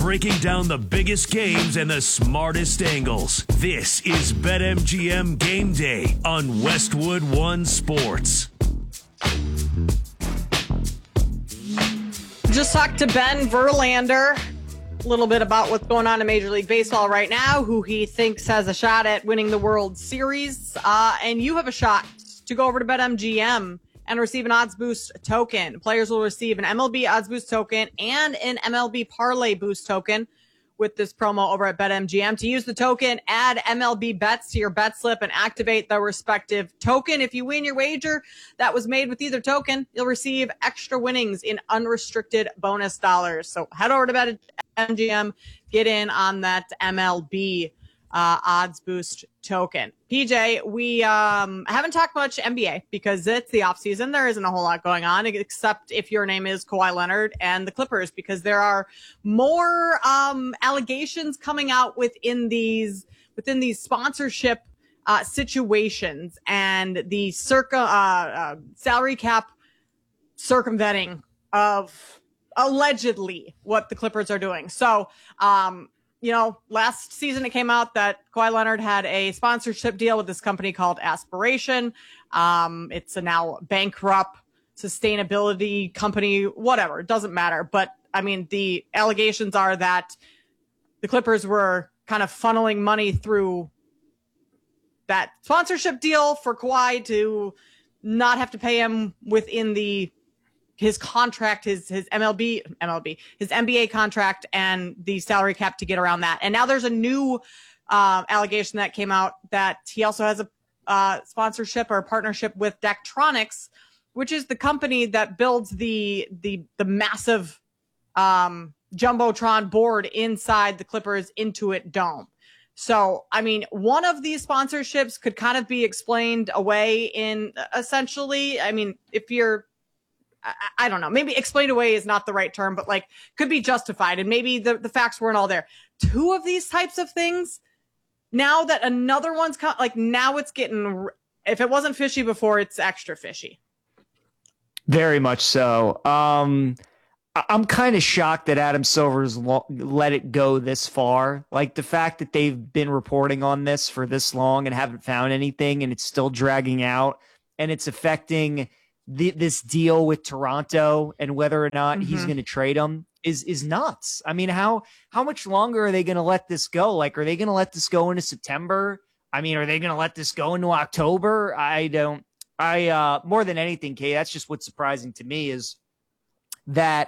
breaking down the biggest games and the smartest angles. This is BetMGM Game Day on Westwood One Sports. Just talked to Ben Verlander a little bit about what's going on in Major League Baseball right now, who he thinks has a shot at winning the World Series. And you have a shot to go over to BetMGM and receive an Odds Boost token. Players will receive an MLB Odds Boost token and an MLB Parlay Boost token with this promo over at BetMGM. To use the token, add MLB bets to your bet slip and activate the respective token. If you win your wager that was made with either token, you'll receive extra winnings in unrestricted bonus dollars. So head over to BetMGM, get in on that MLB Odds Boost token. PJ, we haven't talked much NBA because it's the off season. There isn't a whole lot going on, except if your name is Kawhi Leonard and the Clippers, because there are more allegations coming out within these sponsorship situations and the salary cap circumventing of allegedly what the Clippers are doing. So, last season it came out that Kawhi Leonard had a sponsorship deal with this company called Aspiration. It's a now bankrupt sustainability company, whatever. It doesn't matter. But, I mean, the allegations are that the Clippers were kind of funneling money through that sponsorship deal for Kawhi to not have to pay him within his contract, his NBA contract and the salary cap to get around that. And now there's a new allegation that came out that he also has a sponsorship or a partnership with Daktronics, which is the company that builds the massive Jumbotron board inside the Clippers Intuit Dome. So, I mean, one of these sponsorships could kind of be explained away in essentially, I mean, if you're, I don't know, maybe explained away is not the right term, but like could be justified. And maybe the facts weren't all there. Two of these types of things, now that another one's now it's getting, if it wasn't fishy before, it's extra fishy. Very much so. I'm kind of shocked that Adam Silver's let it go this far. Like the fact that they've been reporting on this for this long and haven't found anything and it's still dragging out and it's affecting this deal with Toronto and whether or not he's going to trade him is nuts. I mean, how much longer are they going to let this go? Like, are they going to let this go into September? I mean, are they going to let this go into October? More than anything, Kay, that's just what's surprising to me is that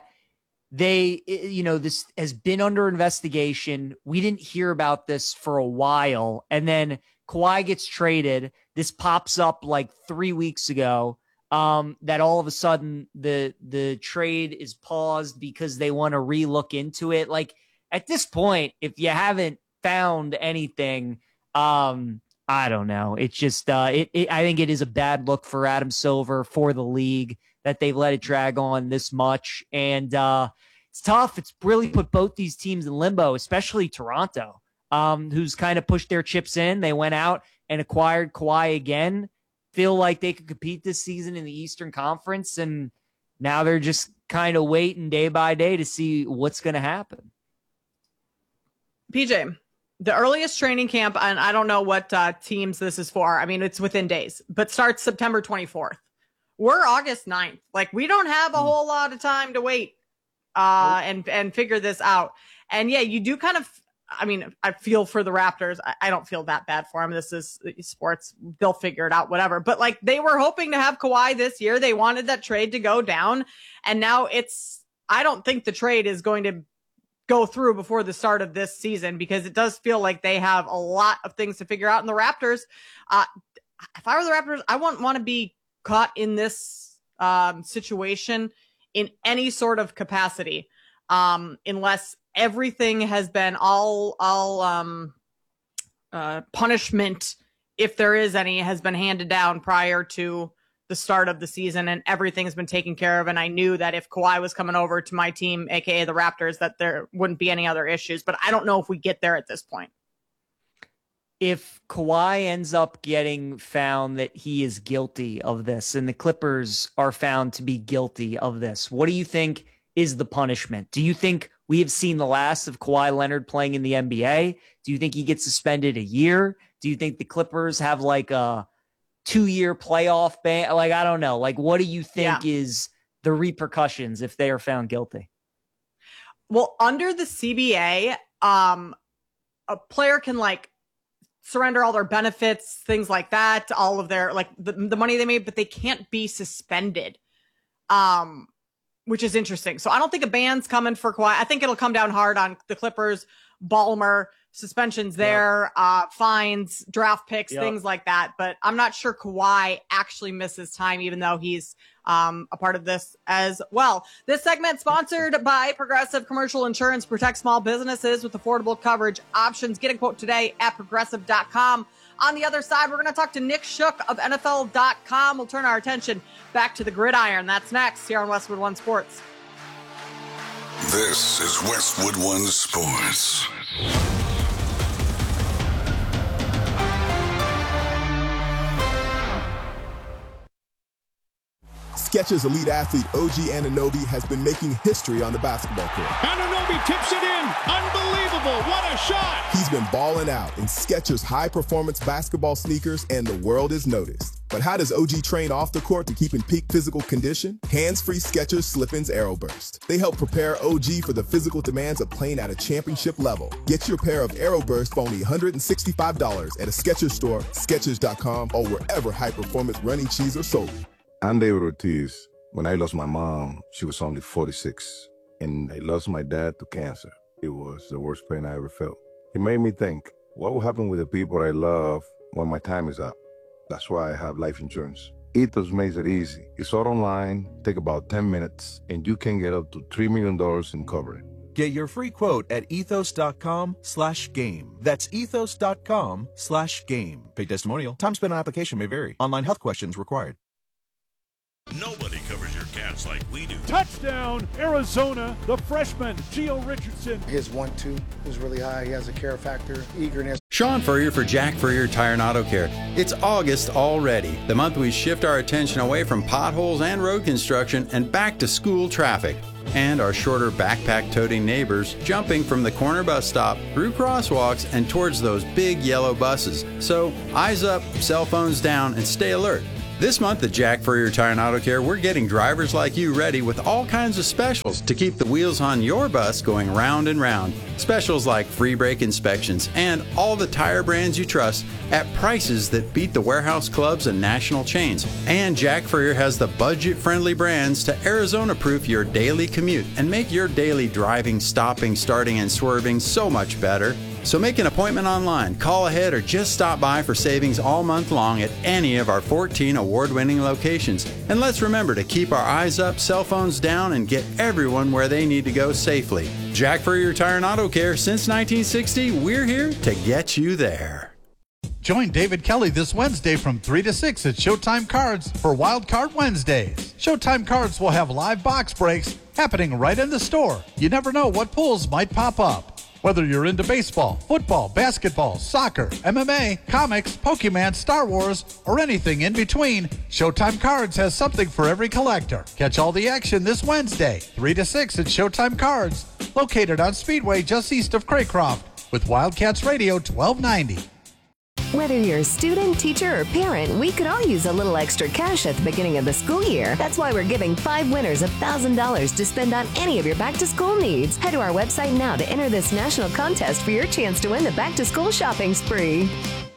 this has been under investigation. We didn't hear about this for a while. And then Kawhi gets traded. This pops up like 3 weeks ago. That all of a sudden the trade is paused because they want to re-look into it. Like at this point, if you haven't found anything, I don't know. It's just, I think it is a bad look for Adam Silver, for the league, that they've let it drag on this much. And it's tough. It's really put both these teams in limbo, especially Toronto, who's kind of pushed their chips in. They went out and acquired Kawhi again. Feel like they could compete this season in the Eastern Conference, and now they're just kind of waiting day by day to see what's going to happen. PJ, the earliest training camp, and I don't know what teams this is for. I mean, it's within days, but starts September 24th. We're August 9th. Like, we don't have a whole lot of time to wait and figure this out. And yeah, you do kind of, I mean, I feel for the Raptors. I don't feel that bad for them. This is sports. They'll figure it out, whatever. But like, they were hoping to have Kawhi this year. They wanted that trade to go down. And now I don't think the trade is going to go through before the start of this season, because it does feel like they have a lot of things to figure out. And the Raptors, if I were the Raptors, I wouldn't want to be caught in this situation in any sort of capacity, unless everything has been all punishment, if there is any, has been handed down prior to the start of the season, and everything's been taken care of. And I knew that if Kawhi was coming over to my team, aka the Raptors, that there wouldn't be any other issues. But I don't know if we get there at this point. If Kawhi ends up getting found that he is guilty of this, and the Clippers are found to be guilty of this, what do you think is the punishment? Do you think we have seen the last of Kawhi Leonard playing in the NBA? Do you think he gets suspended a year? Do you think the Clippers have like a 2-year playoff ban? Like, I don't know. Like, what do you think is the repercussions if they are found guilty? Well, under the CBA, a player can like surrender all their benefits, things like that, all of their like the money they made, but they can't be suspended, which is interesting. So I don't think a ban's coming for Kawhi. I think it'll come down hard on the Clippers, Ballmer, suspensions there, fines, draft picks, things like that. But I'm not sure Kawhi actually misses time, even though he's a part of this as well. This segment sponsored by Progressive Commercial Insurance. Protect small businesses with affordable coverage options. Get a quote today at progressive.com. On the other side, we're going to talk to Nick Shook of NFL.com. We'll turn our attention back to the gridiron. That's next here on Westwood One Sports. This is Westwood One Sports. Skechers elite athlete OG Anunoby has been making history on the basketball court. Anunoby tips it in. Unbelievable. What a shot. He's been balling out in Skechers high-performance basketball sneakers, and the world is noticed. But how does OG train off the court to keep in peak physical condition? Hands-free Skechers Slip-ins Aeroburst. They help prepare OG for the physical demands of playing at a championship level. Get your pair of Aeroburst for only $165 at a Skechers store, Skechers.com, or wherever high-performance running shoes are sold. I'm David Ortiz. When I lost my mom, she was only 46, and I lost my dad to cancer. It was the worst pain I ever felt. It made me think, what will happen with the people I love when my time is up? That's why I have life insurance. Ethos makes it easy. It's all online, take about 10 minutes, and you can get up to $3 million in coverage. Get your free quote at ethos.com/game. That's ethos.com/game. Paid testimonial. Time spent on application may vary. Online health questions required. Nobody covers your Cats like we do. Touchdown, Arizona, the freshman, Gio Richardson. His 1-2 is really high. He has a care factor, eagerness. Sean Furrier for Jack Furrier Tire and Auto Care. It's August already, the month we shift our attention away from potholes and road construction and back to school traffic. And our shorter backpack-toting neighbors jumping from the corner bus stop through crosswalks and towards those big yellow buses. So eyes up, cell phones down, and stay alert. This month at Jack Furrier Tire and Auto Care, we're getting drivers like you ready with all kinds of specials to keep the wheels on your bus going round and round. Specials like free brake inspections and all the tire brands you trust at prices that beat the warehouse clubs and national chains. And Jack Furrier has the budget-friendly brands to Arizona-proof your daily commute and make your daily driving, stopping, starting, and swerving so much better. So make an appointment online, call ahead, or just stop by for savings all month long at any of our 14 award-winning locations. And let's remember to keep our eyes up, cell phones down, and get everyone where they need to go safely. Jack Furrier Tire and Auto Care. Since 1960, we're here to get you there. Join David Kelly this Wednesday from 3 to 6 at Showtime Cards for Wild Card Wednesdays. Showtime Cards will have live box breaks happening right in the store. You never know what pulls might pop up. Whether you're into baseball, football, basketball, soccer, MMA, comics, Pokemon, Star Wars, or anything in between, Showtime Cards has something for every collector. Catch all the action this Wednesday, 3 to 6 at Showtime Cards, located on Speedway just east of Craycroft, with Wildcats Radio 1290. Whether you're a student, teacher, or parent, we could all use a little extra cash at the beginning of the school year. That's why we're giving 5 winners $1,000 to spend on any of your back-to-school needs. Head to our website now to enter this national contest for your chance to win the back-to-school shopping spree.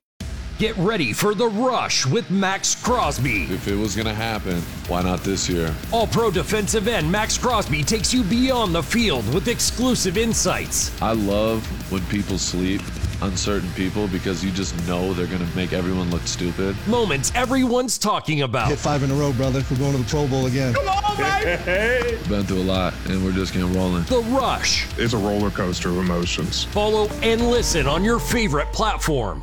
Get ready for The Rush with Max Crosby. If it was going to happen, why not this year? All-pro defensive end Max Crosby takes you beyond the field with exclusive insights. I love when people sleep on certain people because you just know they're going to make everyone look stupid. Moments everyone's talking about. Hit 5 in a row, brother. We're going to the Pro Bowl again. Come on, baby! Been through a lot, and we're just getting rolling. The Rush. It's a roller coaster of emotions. Follow and listen on your favorite platform.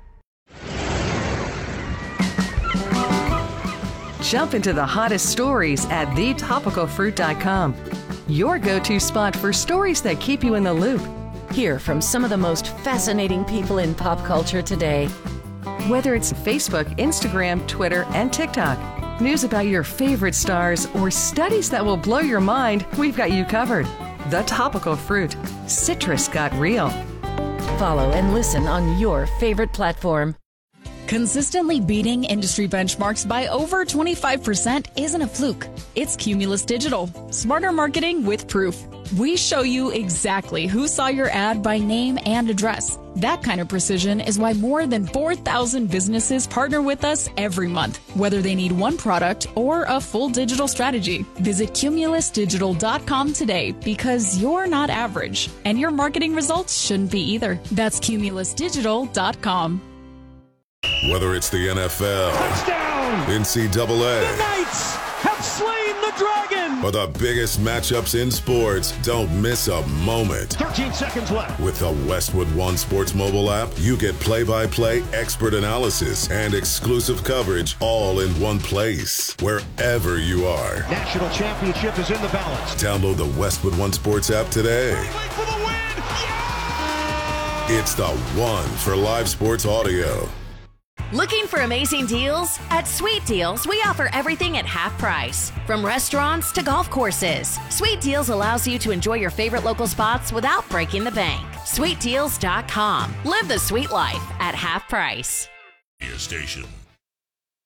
Jump into the hottest stories at thetopicalfruit.com. Your go-to spot for stories that keep you in the loop. Hear from some of the most fascinating people in pop culture today. Whether it's Facebook, Instagram, Twitter, and TikTok, news about your favorite stars, or studies that will blow your mind, we've got you covered. The Topical Fruit. Citrus got real. Follow and listen on your favorite platform. Consistently beating industry benchmarks by over 25% isn't a fluke. It's Cumulus Digital. Smarter marketing with proof. We show you exactly who saw your ad by name and address. That kind of precision is why more than 4,000 businesses partner with us every month, whether they need one product or a full digital strategy. Visit cumulusdigital.com today because you're not average, and your marketing results shouldn't be either. That's cumulusdigital.com. Whether it's the NFL, touchdown, NCAA, the Knights have slain the dragon, or the biggest matchups in sports, don't miss a moment. 13 seconds left. With the Westwood One Sports mobile app, you get play-by-play expert analysis and exclusive coverage all in one place, wherever you are. National championship is in the balance. Download the Westwood One Sports app today. For the win! Yeah! It's the one for live sports audio. Looking for amazing deals? At Sweet Deals, we offer everything at half price. From restaurants to golf courses, Sweet Deals allows you to enjoy your favorite local spots without breaking the bank. SweetDeals.com. Live the sweet life at half price. Station.